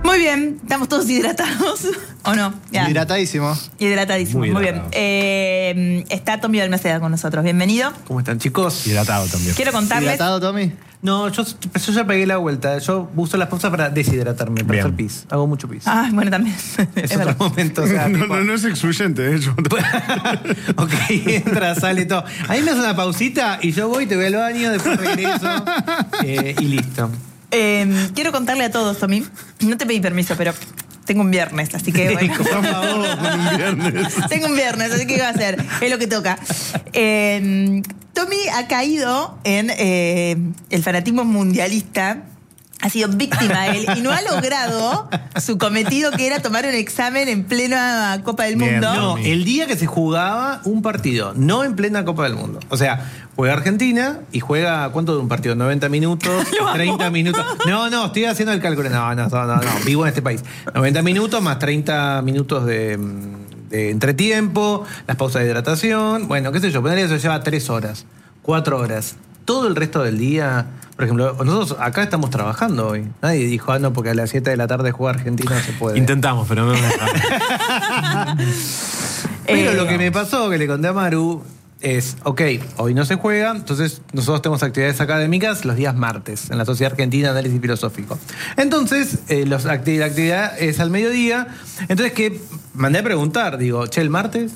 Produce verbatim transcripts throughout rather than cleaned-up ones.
Muy bien, estamos todos hidratados, ¿o no? Ya. Hidratadísimo. Hidratadísimo, muy, muy bien. Eh, está Tommy Balmaceda con nosotros, bienvenido. ¿Cómo están, chicos? Hidratado también. Quiero contarles... ¿Hidratado, Tommy? No, yo, yo ya pegué la vuelta. Yo uso las pausas para deshidratarme, para Bien. hacer pis. Hago mucho pis. Ah, bueno, también. Es otro momento. O sea, no, tipo... no, no es excluyente, ¿eh? Yo... ok, entra, sale todo. Ahí me hace una pausita y yo voy, te voy al baño, después regreso eh, y listo. Eh, quiero contarle a todos, Tommy. No te pedí permiso, pero tengo un viernes, así que bueno. Por favor, con un viernes. Tengo un viernes, así que ¿qué va a hacer? Es lo que toca. Eh, Tommy ha caído en eh, el fanatismo mundialista. Ha sido víctima él y no ha logrado su cometido, que era tomar un examen en plena Copa del Bien, Mundo. No, el día que se jugaba un partido, no en plena Copa del Mundo. O sea, juega Argentina y juega, ¿cuánto de un partido? ¿noventa minutos? ¿treinta minutos? No, no, estoy haciendo el cálculo. No, no, no, no, no, vivo en este país. noventa minutos más treinta minutos de, de entretiempo, las pausas de hidratación. Bueno, qué sé yo, ponerle eso lleva tres horas, cuatro horas. Todo el resto del día, por ejemplo, nosotros acá estamos trabajando hoy. Nadie dijo, ah, no, porque a las siete de la tarde juega Argentina no se puede. Intentamos, pero no nos dejamos. Pero Eh, lo que me pasó, que le conté a Maru, es, ok, hoy no se juega, entonces nosotros tenemos actividades académicas los días martes, en la Sociedad Argentina de Análisis Filosófico. Entonces, eh, los acti- la actividad es al mediodía, entonces que mandé a preguntar, digo, che, ¿el martes?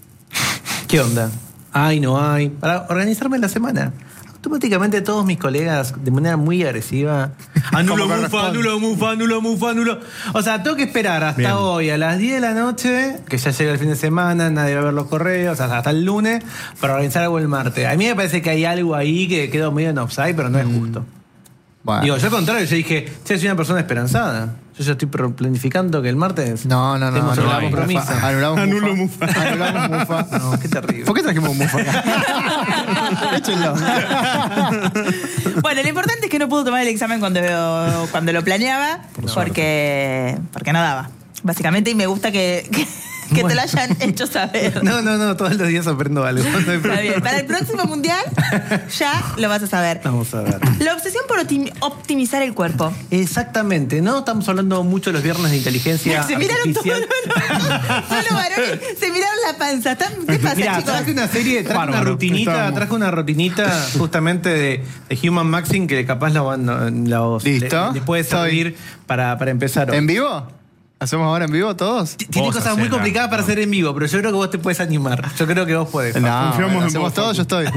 ¿Qué onda? ¿Hay, no hay? Para organizarme la semana. Automáticamente todos mis colegas, de manera muy agresiva, anulo Como mufa, corresponde. anulo mufa, anulo mufa, anulo. O sea, tengo que esperar hasta Bien. hoy a las diez de la noche, que ya llega el fin de semana, nadie va a ver los correos, hasta, hasta el lunes, para organizar algo el martes. A mí me parece que hay algo ahí que quedó medio en offside, pero no es justo. Bueno. Digo, yo al contrario, yo dije, che, soy una persona esperanzada. Yo ya estoy pro- planificando que el martes No, no, no. tenemos no, un no, gran compromiso. Mufa. Anulamos Anulo Mufa. Mufa. Anulamos Mufa. No, qué terrible. ¿Por qué trajimos Mufa acá? Échenlo. Bueno, lo importante es que no pudo tomar el examen cuando, cuando lo planeaba, porque, porque no daba, básicamente, y me gusta que, que, que te lo hayan hecho saber. No, no, no, todos los días aprendo algo. No hay Está problema. bien, para el próximo mundial ya lo vas a saber. Vamos a ver. La obsesión por optim- optimizar el cuerpo. Exactamente, ¿no? Estamos hablando mucho los viernes de inteligencia Se miraron todos artificial. los, todos los varones, se miraron la panza. ¿Están- ¿Qué pasa, Mira, chicos? traje una serie, traje una Bárbaro, rutinita, estábamos. traje una rutinita justamente de, de Human Maxing que capaz la van- los, ¿Listo? le- les puede servir para, para empezar hoy. ¿En vivo? ¿Hacemos ahora en vivo todos? T- Tiene Vos cosas muy hacela. complicadas para hacer en vivo, pero yo creo que vos te puedes animar. Yo creo que vos podés. No, Confiamos bueno, en hacemos vos, todo, yo estoy.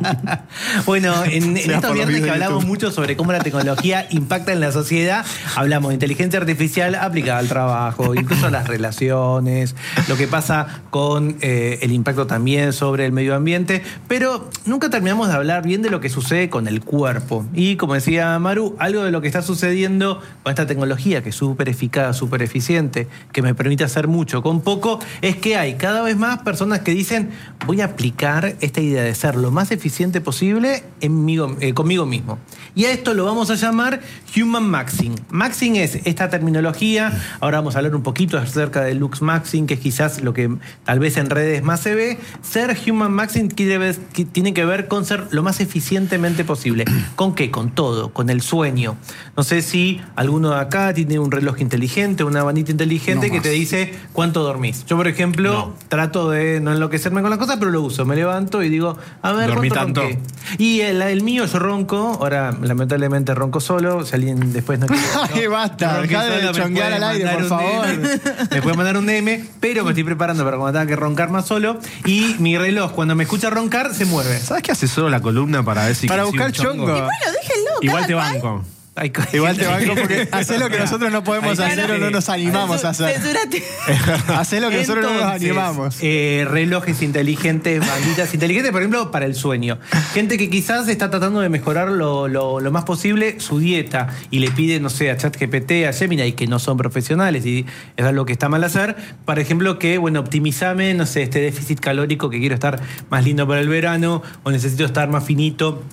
Bueno, en, en Sea estos por los viernes videos que de hablamos YouTube. mucho sobre cómo la tecnología impacta en la sociedad, hablamos de inteligencia artificial aplicada al trabajo, incluso a las relaciones, lo que pasa con eh, el impacto también sobre el medio ambiente, pero nunca terminamos de hablar bien de lo que sucede con el cuerpo. Y como decía Maru, algo de lo que está sucediendo con esta tecnología que es súper eficaz, súper eficiente, que me permite hacer mucho con poco, es que hay cada vez más personas que dicen, voy a aplicar esta idea de ser lo más eficiente posible en mí- eh, conmigo mismo. Y a esto lo vamos a llamar Human Maxing. Maxing es esta terminología, ahora vamos a hablar un poquito acerca del Lux Maxing, que es quizás lo que tal vez en redes más se ve. Ser Human Maxing quiere ver- que tiene que ver con ser lo más eficientemente posible. ¿Con qué? Con todo, con el sueño. No sé si alguno de acá tiene un reloj inteligente, una bandita inteligente No que más. te dice cuánto dormís. Yo, por ejemplo, No. trato de no enloquecerme con las cosas, pero lo uso. Me levanto y digo, a ver, ¿Dormí ¿cuánto tanto? ronqué? Y el, el mío, yo ronco. Ahora, lamentablemente, ronco solo. Si alguien después no quiere... Ay, basta, ronque dejá de solo, me chonguear puede al aire, mandar por un favor. D M. Me puede mandar un D M, pero me estoy preparando para cuando tenga que roncar más solo. Y mi reloj, cuando me escucha roncar, se mueve. ¿Sabes qué hace solo la columna para ver si Para consigue buscar un chongo. Bueno, déjenlo. Igual cada te cual. banco. Hay co- Igual te banco porque hacer lo que nosotros no podemos Hay hacer gente o no que- nos animamos a hacer. Censúrate. Hacer lo que nosotros no nos Entonces, animamos. eh, relojes inteligentes, banditas inteligentes, por ejemplo, para el sueño. Gente que quizás está tratando de mejorar lo, lo- lo más posible su dieta y le pide, no sé, a ChatGPT, a Gemini, que no son profesionales y es algo que está mal hacer, por ejemplo, que, bueno, optimizame, no sé, este déficit calórico que quiero estar más lindo para el verano o necesito estar más finito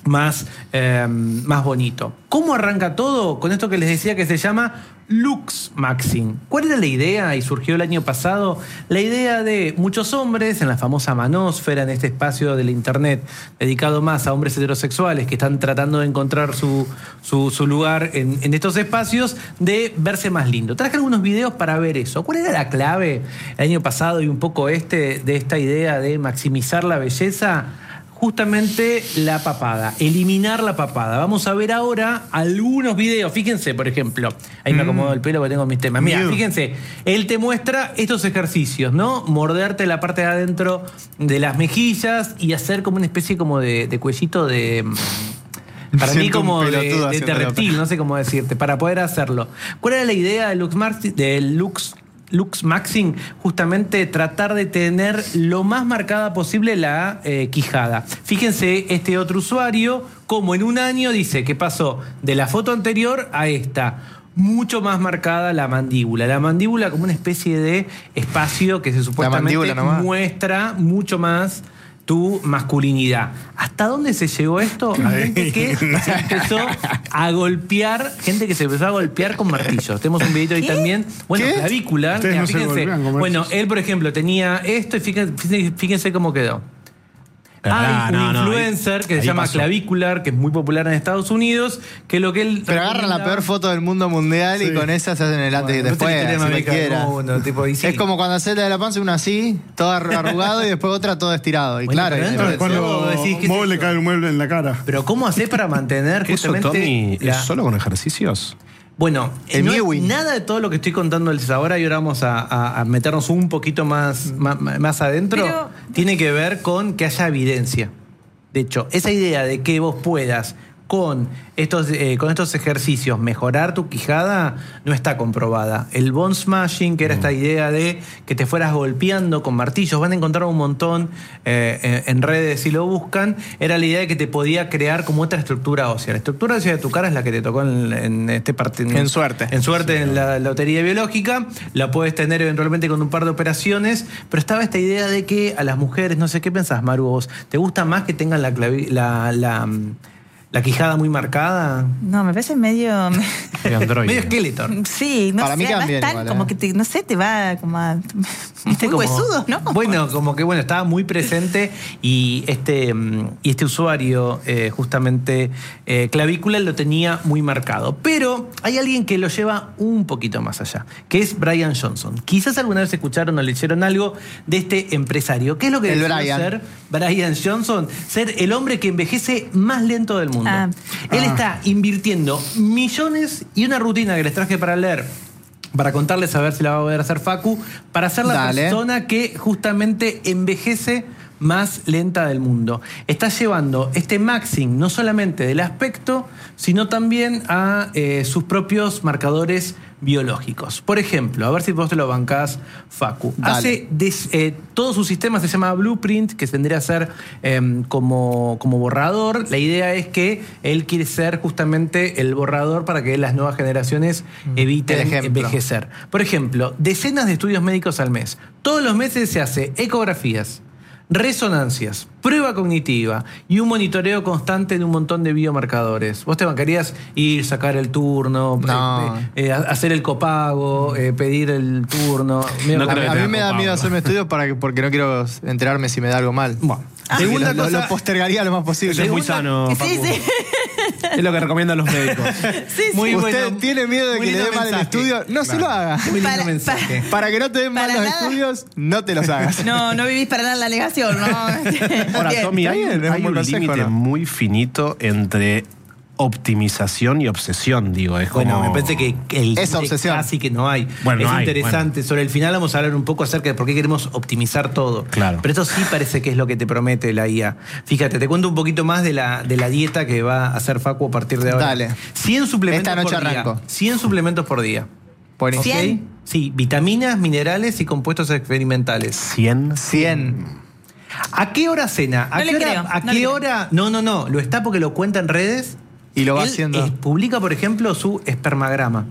más, eh, más bonito. ¿Cómo arranca todo? Con esto que les decía que se llama LuxMaxing. ¿Cuál era la idea? Y surgió el año pasado la idea de muchos hombres en la famosa manósfera, en este espacio de la internet dedicado más a hombres heterosexuales que están tratando de encontrar su, su, su lugar en, en estos espacios, de verse más lindo. Traje algunos videos para ver eso. ¿Cuál era la clave el año pasado y un poco este de esta idea de maximizar la belleza? Justamente la papada, eliminar la papada. Vamos a ver ahora algunos videos. Fíjense, por ejemplo, ahí me acomodo el pelo porque tengo mis temas. Mira, fíjense, él te muestra estos ejercicios, ¿no? Morderte la parte de adentro de las mejillas y hacer como una especie como de, de cuellito de... Para Siento mí como un de, pelotudo de, de haciéndolo. reptil, no sé cómo decirte, para poder hacerlo. ¿Cuál era la idea del LuxMaxing? Del Lux, LuxMaxing, justamente tratar de tener lo más marcada posible la eh, quijada. Fíjense este otro usuario, como en un año dice que pasó de la foto anterior a esta. Mucho más marcada la mandíbula. La mandíbula como una especie de espacio que se supuestamente mandíbula nomás. muestra mucho más tu masculinidad. ¿Hasta dónde se llegó esto? A gente que se empezó a golpear, gente que se empezó a golpear con martillos. Tenemos un videito ahí ¿Qué? también. Bueno, ¿Qué? clavícula. Ustedes no se Fíjense. golpean con Bueno, martillos. él, por ejemplo, tenía esto y fíjense, fíjense cómo quedó. Ah, Hay un no, no, influencer ahí- que se ahí llama pasó. Clavicular, que es muy popular en Estados Unidos, que lo que él... Pero agarran la peor foto del mundo mundial y Sí. con esa se hacen el antes y Bueno, después, esta es la historia si más vieja del cualquiera. mundo, tipo, y sí. Es como cuando haces la de la panza, una así, todo arrugado y después otra todo estirado. Y Bueno, claro, pero y- dentro de- Cuando Vos decís, ¿qué es vos le eso? cae un mueble en la cara. Pero ¿cómo haces para mantener ¿Eso, justamente... Tommy, la- es solo con ejercicios? Bueno, El no es Mewing. nada de todo lo que estoy contándoles ahora, y ahora vamos a, a- a meternos un poquito más, más, más adentro, Pero- tiene que ver con que haya evidencia. De hecho, esa idea de que vos puedas con estos, eh, con estos ejercicios mejorar tu quijada no está comprobada. El bone smashing, que era esta idea de que te fueras golpeando con martillos, van a encontrar un montón eh, en redes si lo buscan, era la idea de que te podía crear como otra estructura ósea. La estructura ósea de tu cara es la que te tocó en, en este parte. En suerte. En suerte en la lotería biológica. La puedes tener eventualmente con un par de operaciones, pero estaba esta idea de que a las mujeres, no sé qué pensás, Maru, vos, ¿te gusta más que tengan la clavi- la, la, la quijada muy marcada? No, me parece medio. De Android. Medio Skeletor. Sí, no Para sé, mí además también tan igual, como ¿eh? que te, no sé, te va como a. Viste Muy como- huesudo, ¿no? Bueno, como que bueno, estaba muy presente y este, mm, y este usuario, eh, justamente eh, clavícula, lo tenía muy marcado. Pero hay alguien que lo lleva un poquito más allá, que es Brian Johnson. Quizás alguna vez escucharon o leyeron algo de este empresario. ¿Qué es lo que El decidió Brian. ser Brian Johnson? Ser el hombre que envejece más lento del mundo. Ah. Él está invirtiendo millones y una rutina que les traje para leer, para contarles, a ver si la va a poder hacer Facu, para ser la Dale. persona que justamente envejece más lenta del mundo. Está llevando este maxing no solamente del aspecto, sino también a eh, sus propios marcadores biológicos. Por ejemplo, a ver si vos te lo bancás, Facu. Dale. Hace des- eh, todo su sistema se llama Blueprint, que tendría a ser eh, como, como borrador. La idea es que él quiere ser justamente el borrador para que las nuevas generaciones eviten El ejemplo. envejecer. Por ejemplo, decenas de estudios médicos al mes. Todos los meses se hace ecografías, resonancias, prueba cognitiva y un monitoreo constante de un montón de biomarcadores. ¿Vos te bancarías ir, sacar el turno, No. eh, eh, hacer el copago, eh, pedir el turno? No A, creo que a te mí da me da copado. miedo hacerme estudios para que, porque no quiero enterarme si me da algo mal. Bueno, Así que segunda lo, lo- cosa, lo postergaría lo más posible. Eso es muy Segunda- sano, Sí, Facu. sí. Es lo que recomiendan los médicos. Sí, sí. Muy ¿Usted bueno, tiene miedo de muy que le lindo dé mal el mensaje. estudio? No se lo haga. muy lindo Para- mensaje. Para que no te den mal Para los nada. estudios, no te los hagas. No, no vivís para nada en la negación, ¿no? No Ahora, tiene- Tommy, hay, Está bien, es un hay buen un consejo, límite ¿no? muy finito entre optimización y obsesión, digo. Es Bueno, como- me parece que el Esa obsesión. casi que no hay. Bueno, es no hay, interesante. Sobre el final vamos a hablar un poco acerca de por qué queremos optimizar todo. Claro. Pero esto sí parece que es lo que te promete la I A. Fíjate, te cuento un poquito más de la, de la dieta que va a hacer Facu a partir de ahora. Dale. cien suplementos Esta noche por día. arranco. cien suplementos por día. Buenísimo. ¿Ok? ¿cien? Sí, vitaminas, minerales y compuestos experimentales. cien. cien. ¿A qué hora cena? ¿A No qué le hora? creo, ¿A no qué le creo. hora? No, no, no. Lo está porque lo cuenta en redes. Y lo va Él, haciendo. eh, publica, por ejemplo, su espermagrama.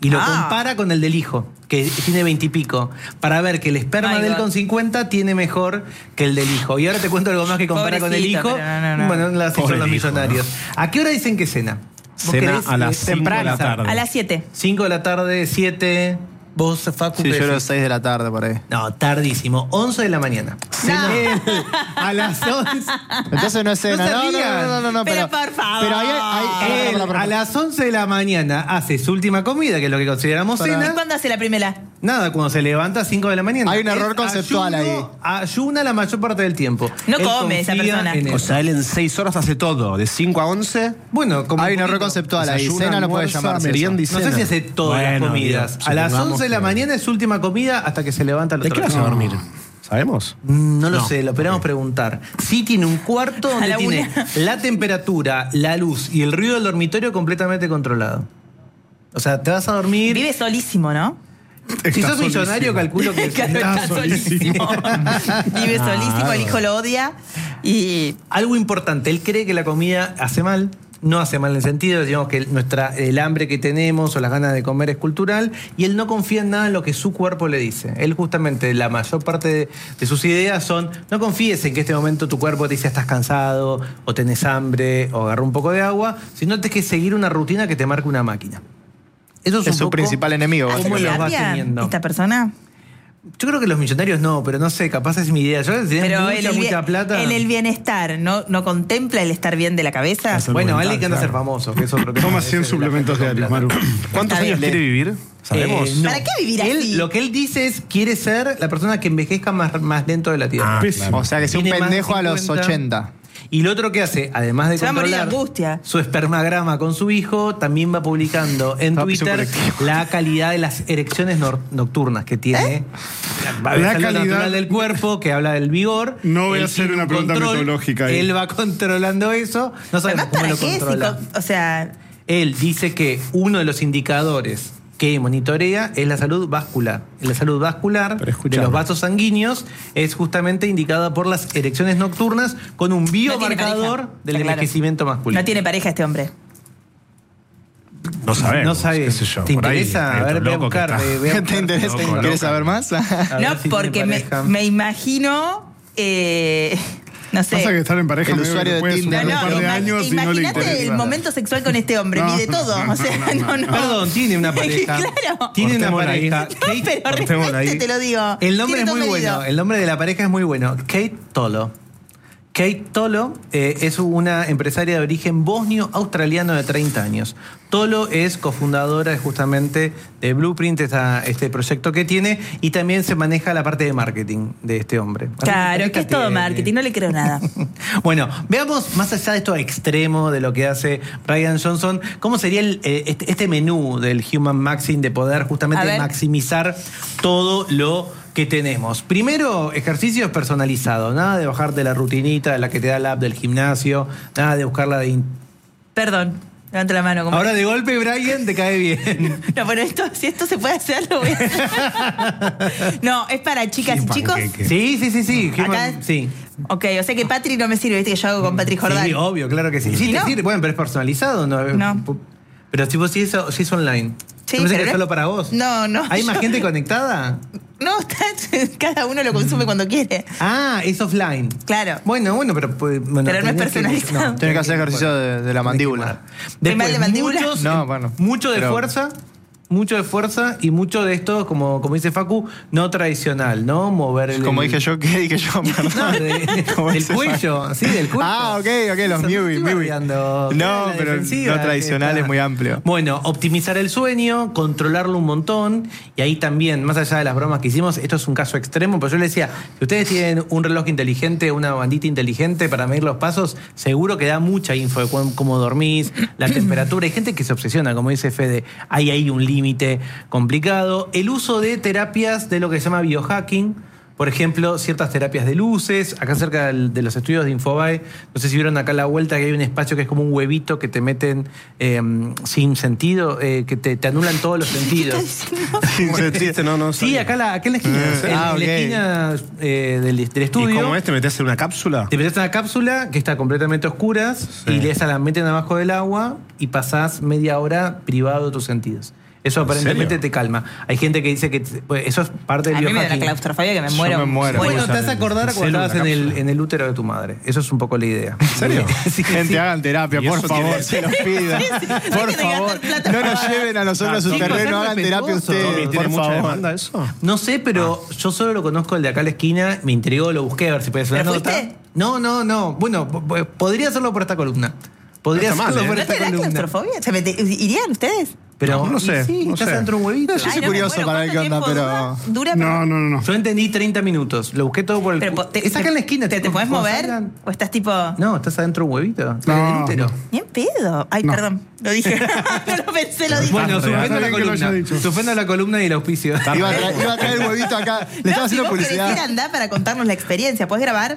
Y lo Ah. compara con el del hijo, que tiene veinte y pico, para ver que el esperma My de él God. con cincuenta tiene mejor que el del hijo. Y ahora te cuento algo más que compara con el Pobrecito, hijo. pero no, no, no. Bueno, las Pobre son los el hijo, millonarios. ¿A qué hora dicen que cena? ¿Vos Cena querés, a las eh, cinco de temprano? la tarde. A las siete. cinco de la tarde, siete. Vos, Facu, Sí, ¿qué yo a decís? las seis de la tarde por ahí. No, tardísimo. once de la mañana. Cena él a las once. Entonces no es cena. No se No, no, rían. no, no, no, no, Pero pero, por favor. Pero ahí hay, hay- pará, Él, pará, pará, a las once de la mañana hace su última comida, que es lo que consideramos Pará. cena. ¿Y cuándo hace la primera? Nada, cuando se levanta a cinco de la mañana. Hay un error Es conceptual ayuno- Ayuna la mayor parte del tiempo. No Él come esa confía persona. en O eso. sea, él en seis horas hace todo, de cinco a once. Bueno, como Hay un un error poquito. conceptual ahí. Desayuno, Cena no puede almuerzo, llamarse merienda y eso. No sé cena. si hace todas Bueno, las comidas. Dios, A las supongamos once de la que- mañana es su última comida hasta que se levanta el ¿De otro qué hora se día. va a dormir? ¿Sabemos? Mm, No lo No. sé, lo esperamos preguntar. Sí tiene un cuarto A donde la tiene una. la temperatura, la luz y el ruido del dormitorio completamente controlado. O sea, te vas a dormir. Vive solísimo, ¿no? Si Está sos millonario, solísimo. calculo que Claro, está solísimo. Vive solísimo, el hijo lo odia. Y algo importante, él cree que la comida hace mal. No hace mal en el sentido, digamos que nuestra, el hambre que tenemos o las ganas de comer es cultural, y él no confía en nada en lo que su cuerpo le dice. Él justamente, la mayor parte de, de sus ideas son, no confíes en que este momento tu cuerpo te dice estás cansado, o tenés hambre, o agarra un poco de agua, sino tienes que seguir una rutina que te marque una máquina. Eso es, Es un su poco principal enemigo, cómo ¿hace los va terapia teniendo. esta persona? Yo creo que los millonarios no, pero no sé, capaz es mi idea. Yo si tenés Pero mucha, en el, bien- mucha plata. en el bienestar, ¿no, ¿no contempla el estar bien de la cabeza? Eso. Bueno, Suplementar, alguien que anda a ser claro. famoso, que es otro tema. Toma Ese cien de la suplementos gente con diarios, plata. Maru. ¿Cuántos Está años bien. quiere vivir? ¿Sabemos? Eh, no. ¿Para qué vivir Él- así? Lo que él dice es, quiere ser la persona que envejezca más, más lento de la Tierra. Ah, Pésimo. claro. O sea que sea un Tiene más de pendejo a los cincuenta. ochenta. Y lo otro que hace, además de Se va a morir de controlar angustia. su espermagrama con su hijo, también va publicando en No, piso Twitter colectivo. la calidad de las erecciones nor- nocturnas que tiene. La, La calidad calidad- natural del cuerpo, que habla del vigor. No voy a Él hacer tiene una un pregunta control, metodológica ahí. Él va controlando eso. No sabemos Además, cómo ¿para lo qué? Si controla. con- o sea, Él dice que uno de los indicadores que monitorea es la salud vascular. Y la salud vascular Pero de escuchame. los vasos sanguíneos es justamente indicada por las erecciones nocturnas con un tiene biomarcador pareja. del Está claro. envejecimiento masculino. no tiene pareja este hombre. No sabemos. No sabes. qué sé yo. ¿Te Por ahí interesa? hay A ver, otro voy a loco que buscar. está- eh, voy a ¿Te buscar. interesa? loco, ¿Quieres loco. saber más? A ver No, si tiene porque me, pareja. me imagino. eh, no sé. Pasa que estar en pareja El medio usuario que de puede Tinder. sumar No, un par de ima- años y no le imagínate interesa. el momento sexual con este hombre, No, mide todo. no, o sea, no, no, no, no. Perdón, tiene una pareja. Claro. Tiene una Cortémosla ahí. pareja. No, Kate- pero cortémosla ahí. realmente te lo digo. El nombre Tiene es muy todo medido. bueno. El nombre de la pareja es muy bueno. Kate Tolo. Kate Tolo eh, es una empresaria de origen bosnio-australiano de treinta años. Tolo es cofundadora justamente de Blueprint, esta- este proyecto que tiene, y también se maneja la parte de marketing de este hombre. Claro, que es todo Tiene. marketing, no le creo nada. Bueno, veamos más allá de esto extremo de lo que hace Brian Johnson, cómo sería el, eh, este, este menú del Human Maxing de poder A justamente ver. maximizar todo lo que tenemos. Primero, ejercicios personalizados, nada de bajarte la rutinita de la que te da la app del gimnasio, nada de buscarla de... in- Perdón, levanta la mano. como- Ahora de golpe, Brian, te cae bien. No, bueno, esto, si esto se puede hacer, lo voy a hacer. No, es para chicas y Sí, chicos. panqueque. Sí, sí, sí, sí. Acá- Human- sí. Ok, o sea que Patri no me sirve, viste que yo hago con Patri Jordán. Sí, obvio, claro que sí. Sí, ¿Y te no? sirve, bueno, pero es personalizado, ¿no? No. Pero si vos sí es, sí es online. Sí, ¿Tú pensás pero que es no- solo para vos? No, no, ¿Hay más yo- gente conectada? No, está- cada uno lo consume cuando quiere. Ah, es offline. Claes Bueno, bueno, pero... pues, bueno, Pero no es tenés que- personalizado. Tenés que hacer ejercicio poner. de, de la mandíbula. ¿Te mal de mandíbula? muchos- No, bueno, Mucho de pero- fuerza, mucho de fuerza y mucho de esto, como, como dice Facu, no tradicional, ¿no? Mover el... Como el- dije yo, ¿qué dije yo? Perdón. No, de- Como del dice cuello, sí, del cuello. Ah, ok, ok, los Eso, Miui, estoy Miui. bardeando. No, Claro, la pero defensiva, no tradicional que está- es muy amplio. Bueno, optimizar el sueño, controlarlo un montón. Y ahí también, más allá de las bromas que hicimos, esto es un caso extremo, pero yo le decía, si ustedes tienen un reloj inteligente, una bandita inteligente para medir los pasos, seguro que da mucha info de cu- cómo dormís, la temperatura. Hay gente que se obsesiona, como dice Fede, hay ahí un límite complicado. El uso de terapias de lo que se llama biohacking. Por ejemplo, ciertas terapias de luces. Acá cerca del- de los estudios de Infobae, no sé si vieron acá a la vuelta que hay un espacio que es como un huevito que te meten eh, sin sentido, eh, que te, te anulan todos los sentidos. Sin sentido, no, no Sí, sabía. acá, la, acá en la esquina. Ah, en, ah, en ok. la esquina eh, del, del ¿Y estudio. cómo es? ¿Te metes en una cápsula? Te metes en una cápsula que está completamente oscura y le la meten abajo del agua y pasás media hora privado de tus sentidos. Eso aparentemente serio? te calma. Hay gente que dice que pues, eso es parte del A mí me da la biohacking. claustrofobia que me Yo muero. me muero. Bueno, te vas a acordar ¿En cuando serio, estabas en una el, cápsula? en el útero de tu madre. Eso es un poco la idea. ¿En serio? Sí, Gente, sí. hagan terapia, Y por eso favor, tiene- se los pido. Sí, sí, hay Por que favor, gastar plata no para- nos lleven a nosotros a su Chicos, terreno, sean hagan terapia respetuosos. ustedes, ¿Tiene por mucha favor. demanda eso? No sé, pero yo solo lo conozco el de acá a la esquina. Me intrigó, lo busqué a ver si puede ser ¿Pero una nota. fuiste? No, no, no. Bueno, po- po- podría hacerlo por esta columna. Podría No está mal, hacerlo ¿eh? por ¿No esta te da columna. claustrofobia? ¿Se mete- ¿Irían ustedes? Pero No, no sé, Sí, no estás sé. adentro de un huevito. Yo soy Ay, no me curioso muero. para ver ¿Cuánto qué onda, tiempo pero- Dura, dura No, no, no, no. Yo entendí treinta minutos. Lo busqué todo por el. Pero, cu- te- es acá te- en la esquina. ¿Te, te chicos, podés cuando mover? salgan- ¿O estás tipo.? No, estás adentro de un huevito. No, Del útero. Ni en pedo. Ay, No. perdón. Lo dije. No lo pensé, lo dije. Bueno, Está suspendo bien la que lo columna. haya dicho. Suspendo la columna y el auspicio. Iba a, traer, iba a traer el huevito acá. Le No, estaba si haciendo vos querés ir, publicidad. andá para contarnos la experiencia. ¿Puedes grabar?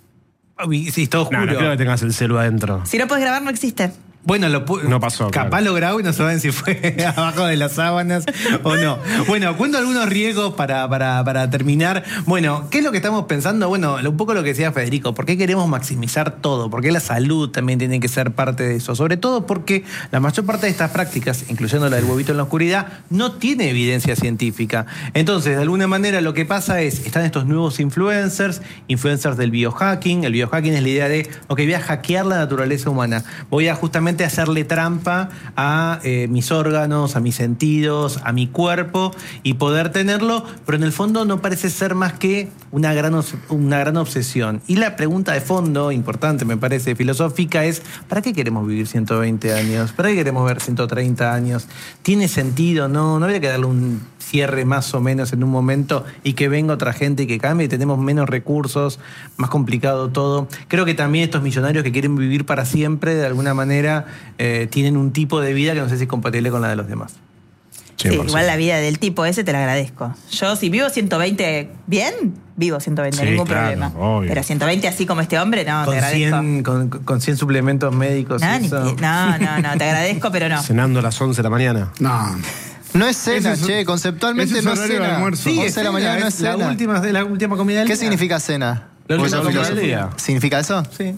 Uy, sí, está oscuro. No, no creo que tengas el celu adentro. Si no puedes grabar, no existe. Bueno, lo pu- No pasó, Capaz claro. lo grabo y no saben si fue abajo de las sábanas o no. Bueno, cuento algunos riesgos para, para, para terminar. Bueno, ¿qué es lo que estamos pensando? Bueno, un poco lo que decía Federico. ¿Por qué queremos maximizar todo? ¿Por qué la salud también tiene que ser parte de eso? Sobre todo porque la mayor parte de estas prácticas, incluyendo la del huevito en la oscuridad, no tiene evidencia científica. Entonces, de alguna manera lo que pasa es, están estos nuevos influencers, influencers del biohacking. El biohacking es la idea de, ok, voy a hackear la naturaleza humana. Voy a justamente hacerle trampa a eh, mis órganos, a mis sentidos, a mi cuerpo y poder tenerlo, pero en el fondo no parece ser más que una gran, obs- una gran obsesión. Y la pregunta de fondo, importante me parece, filosófica, es ¿para qué queremos vivir ciento veinte años? ¿Para qué queremos ver ciento treinta años? ¿Tiene sentido? No, no habría que darle un cierre más o menos en un momento y que venga otra gente y que cambie, tenemos menos recursos, más complicado todo. Creo que también estos millonarios que quieren vivir para siempre, de alguna manera, eh, tienen un tipo de vida que no sé si es compatible con la de los demás. Sí, cien por ciento. igual la vida del tipo ese te la agradezco. Yo, si vivo ciento veinte bien, vivo ciento veinte, Sí, ningún claro, problema. obvio. Pero ciento veinte así como este hombre, no, te Con agradezco. cien, con, con cien suplementos médicos. No, y ni- eso. no, no, no, te agradezco, pero no. Cenando a las once de la mañana. No. No es cena, Ese es- che, conceptualmente ese es no es horario de cena. almuerzo. Sí, once es de la cena, mañana no es es la cena. última, de la última comida del ¿Qué día. significa cena? La Porque última yo comida filosofía. del día. ¿Significa eso? Sí.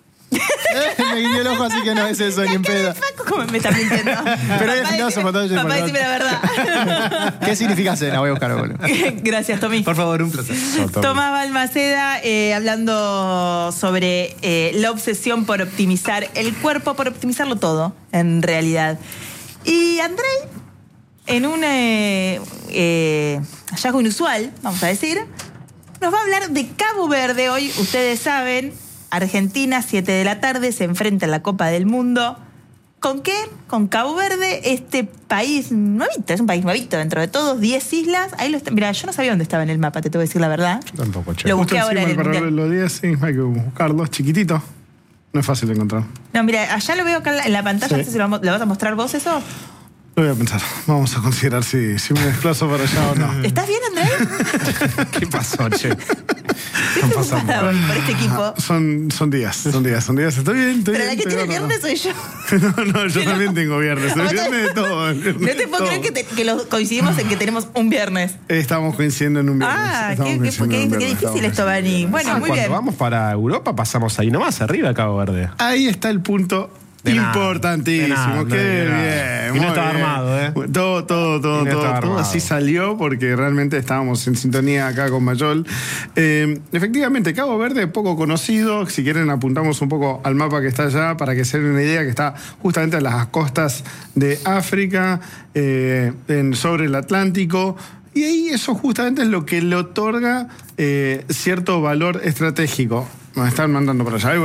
Me guiñó el ojo, así que no es eso, ni en pedo. Facu, ¿cómo me está mintiendo? Pero Papá, es filósofo, decime- todo eso es Papá, importante. decime la verdad. ¿Qué significa cena? Voy a buscar, boludo. Gracias, Tommy. Por favor, un placer. Tomás Balmaceda eh, hablando sobre eh, la obsesión por optimizar el cuerpo, por optimizarlo todo, en realidad. Y Andrei, en un eh, eh, hallazgo inusual, vamos a decir, nos va a hablar de Cabo Verde. Hoy, ustedes saben, Argentina, siete de la tarde, se enfrenta en la Copa del Mundo. ¿Con qué? Con Cabo Verde, este país nuevito, es un país nuevito dentro de todos, diez islas. Ahí lo está, mira, yo no sabía dónde estaba en el mapa, te tengo que decir la verdad. Tampoco, che. Lo Justo busqué ahora en encima el del mundial. paralelo diez, sí, hay que buscarlo. Chiquitito. No es fácil de encontrar. No, mira, allá lo veo acá en la, en la pantalla, Sí. no sé si lo, vamos- lo vas a mostrar vos eso. Lo voy a pensar. Vamos a considerar si, si me desplazo para allá o no. ¿Estás bien, Andrés? ¿Qué pasó, che? Estoy preocupada hoy por este equipo. Son, son días, son días, son días. Estoy bien, estoy Pero bien. la que estoy tiene bárbaro. viernes soy yo. No, no, yo también tengo viernes. El Vos viernes también. de todo. el viernes No te de puedo todo. creer que, te- que los coincidimos en que tenemos un viernes. Estamos coincidiendo en un viernes. Ah, Estamos qué, qué- coincidiendo en qué- un qué viernes, difícil estamos esto, Bani. Bueno, Ah, muy cuando bien. vamos para Europa pasamos ahí nomás, arriba de Cabo Verde. Ahí está el punto De nada, importantísimo. de nada, Qué de nada. bien. Y no muy estaba bien. armado, ¿eh? Todo, todo, todo, Y no todo, estaba todo armado. así salió porque realmente estábamos en sintonía acá con Mayol. Eh, efectivamente, Cabo Verde, poco conocido. Si quieren, apuntamos un poco al mapa que está allá para que se den una idea, que está justamente en las costas de África, eh, en, sobre el Atlántico. Y ahí eso justamente es lo que le otorga eh, cierto valor estratégico. Nos están mandando para allá.